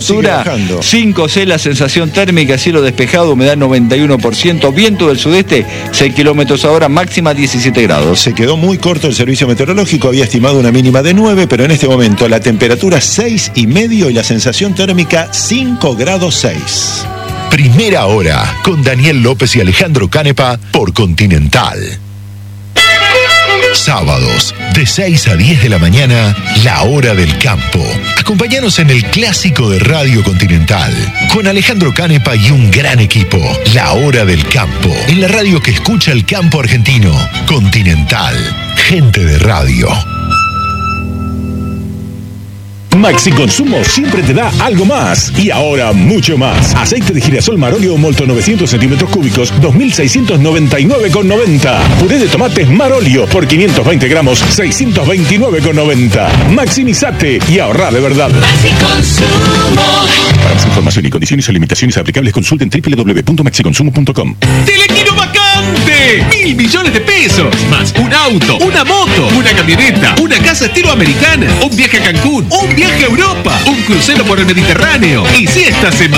temperatura 5C, la sensación térmica, cielo despejado, humedad 91%, viento del sudeste 6 kilómetros hora, máxima 17 grados. Se quedó muy corto el servicio meteorológico, había estimado una mínima de 9, pero en este momento la temperatura 6,5 y la sensación térmica 5 grados 6. Primera hora con Daniel López y Alejandro Canepa por Continental. Sábados, de 6 a 10 de la mañana, La Hora del Campo. Acompáñanos en el clásico de Radio Continental, con Alejandro Canepa y un gran equipo. La Hora del Campo, en la radio que escucha el campo argentino. Continental, gente de radio. Maxi Consumo siempre te da algo más. Y ahora mucho más. Aceite de girasol Marolio Molto 900 centímetros cúbicos, 2.699,90. Puré de tomates Marolio por 520 gramos, 629,90. Maximizate y ahorra de verdad. Maxi Consumo. Para más información y condiciones o limitaciones aplicables, consulten www.maxiconsumo.com. ¡Telequino vacante! 1.000 millones de pesos. Más un auto, una moto, una camioneta, una casa estilo americana, un viaje a Cancún, un viaje a Europa, un crucero por el Mediterráneo. Y si esta semana